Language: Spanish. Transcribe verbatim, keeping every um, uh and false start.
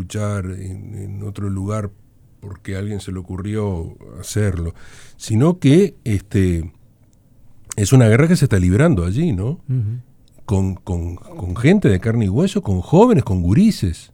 escuchar en, en otro lugar porque a alguien se le ocurrió hacerlo, sino que este, es una guerra que se está librando allí, ¿no? Uh-huh. Con, con, con gente de carne y hueso, con jóvenes, con gurises.